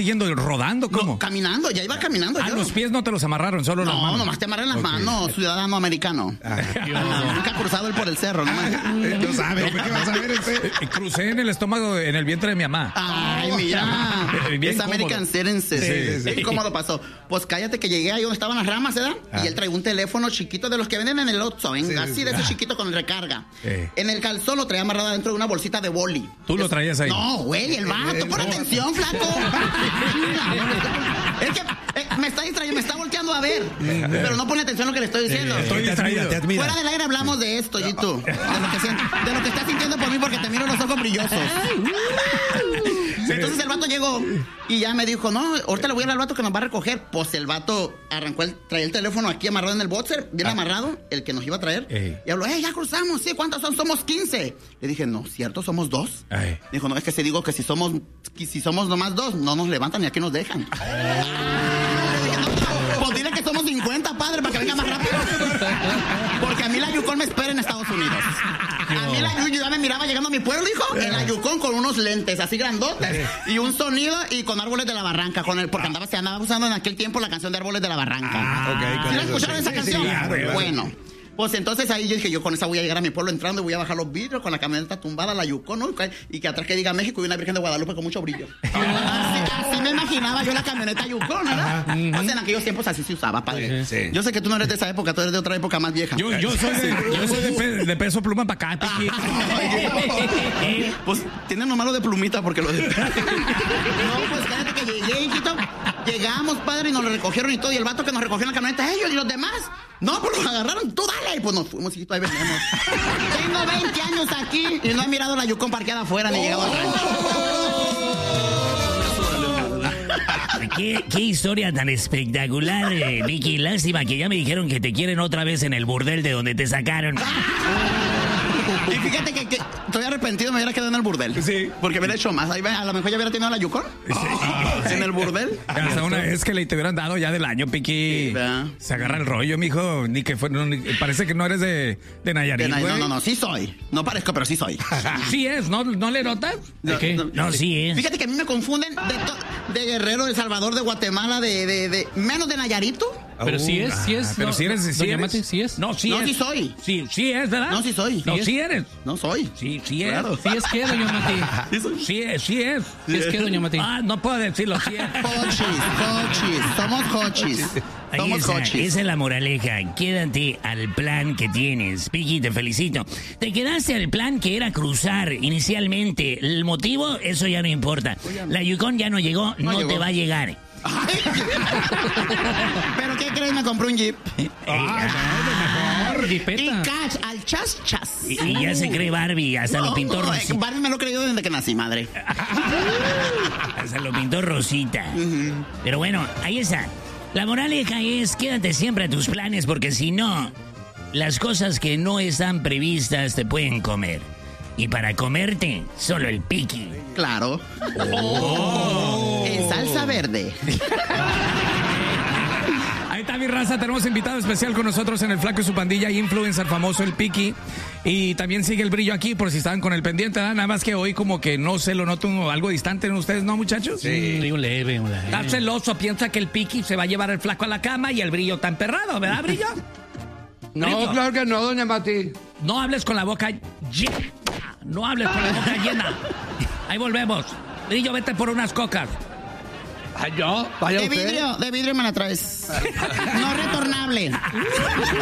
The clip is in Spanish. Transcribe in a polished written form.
siguiendo rodando? ¿Cómo? No, caminando, ya iba caminando. Ah, los pies no te los amarraron, solo las manos. No, nomás te amarran las manos, ciudadano americano. Nunca ha cruzado él por el cerro, ¿no? No sabe, ¿qué vas a ver ese? Crucé en el estómago, en el vientre de mi mamá. Ay, mira. Bien Es cómodo. American Citizen. Sí. Bien cómodo pasó. Pues cállate que llegué ahí donde estaban las ramas, ¿verdad? Y él traía un teléfono chiquito de los que venden en el Oxxo, así de ese chiquito con recarga. En el calzón lo traía amarrado dentro de una bolsita de boli. ¿Tú lo traías ahí? No, güey, el vato, pon atención, flaco. Es que me está distrayendo, me está volteando a ver. Pero no pone atención a lo que le estoy diciendo. Estoy distraído. Te admira. Fuera del aire hablamos de esto, Gito. De lo que estás sintiendo por mí porque te miro los ojos brillosos. Entonces el vato llegó y ya me dijo, no, ahorita le voy a dar al vato que nos va a recoger. Pues el vato arrancó, traía el teléfono aquí amarrado en el boxer, bien amarrado, el que nos iba a traer. Y habló, ya cruzamos, sí, ¿cuántos son? Somos 15. Le dije, no, ¿cierto? ¿Somos 2? Dijo, no, es que si digo que si somos nomás 2, no nos levantan y aquí nos dejan. Pues dile que somos 50, padre, para que venga más rápido. Porque a mí la Yukon me espera en Estados Unidos. A mí la Yukon, yo ya me miraba llegando a mi pueblo, hijo, en la Yukon con unos lentes así grandotes y un sonido y con Árboles de la Barranca, porque se andaba usando en aquel tiempo la canción de Árboles de la Barranca. Ok, ¿Sí la escucharon esa canción? claro. Bueno. Pues entonces ahí yo dije, yo con esa voy a llegar a mi pueblo entrando y voy a bajar los vidrios con la camioneta tumbada, la Yukon, ¿no? Y que atrás que diga México y una Virgen de Guadalupe con mucho brillo. Así me imaginaba yo la camioneta Yukon, ¿verdad? O sea, en aquellos tiempos así se usaba, padre. Sí. Yo sé que tú no eres de esa época, tú eres de otra época más vieja. Yo soy de peso pluma para acá, Piqui. Pues tienen lo malo de plumita porque lo de... No, pues cállate que llegué, hijito. Llegamos, padre, y nos lo recogieron y todo. Y el vato que nos recogió en la camioneta, ellos y los demás. No, pues los agarraron, tú dale. Y pues nos fuimos, hijito, ahí venimos. Tengo 20 años aquí y no he mirado la Yukon parqueada afuera ni llegado al rancho. ¿Qué historia tan espectacular, Vicky. Lástima que ya me dijeron que te quieren otra vez en el burdel de donde te sacaron. Y fíjate que estoy arrepentido, me hubiera quedado en el burdel. Sí. Porque hubiera hecho más. Ahí a lo mejor ya hubiera tenido la Yukon. Sí. En el burdel. Hasta una vez que le te hubieran dado ya del año, Piqui. Sí, se agarra el rollo, mijo. Ni que fue, parece que no eres de Nayarit, güey. No, sí soy. No parezco, pero sí soy. Sí es, ¿no le notas? ¿De qué? No, sí es. Fíjate que a mí me confunden de Guerrero, de Salvador, de Guatemala, de menos de Nayarito. Pero sí es. Pero no, sí eres, doña Mati, sí es. No, sí No, es. sí soy. Sí es, ¿verdad? No, sí soy. No, Sí es. sí eres. No soy. Sí es. Claro. Sí es que, doña Mati. Sí es. Sí es que, doña Mati. Ah, no puedo decirlo, sí es. Hochis. Somos hochis. Ahí Somos hochis. esa es la moraleja. Quédate al plan que tienes. Piqui, te felicito. Te quedaste al plan que era cruzar inicialmente. El motivo, eso ya no importa. La Yukon ya no llegó, no llegó. te va a llegar. Ay. ¿Pero qué crees? Me compré un Jeep. Jipeta. Y cash, al chas. Y ya se cree Barbie, hasta lo pintó Rosita. Barbie me lo he creído desde que nací, madre. Hasta lo pintó Rosita. Pero bueno, ahí está. La moraleja es quédate siempre a tus planes porque si no, las cosas que no están previstas te pueden comer. Y para comerte, solo el Piqui. Claro. En salsa verde. Ahí está mi raza, tenemos invitado especial con nosotros en El Flaco y su pandilla, influencer famoso, el Piqui. Y también sigue el brillo aquí por si estaban con el pendiente, ¿verdad? Nada más que hoy como que no se lo noto algo distante en ustedes, ¿no, muchachos? Sí, un leve. Está celoso, piensa que el Piqui se va a llevar el Flaco a la cama y el brillo está emperrado, ¿verdad, brillo? No, Brillo. claro que no, doña Mati. No hables con la boca llena. No hables con la boca llena. Ahí volvemos. Brillo, vete por unas cocas. Ay, yo, vaya De usted. vidrio me la traes. No retornable.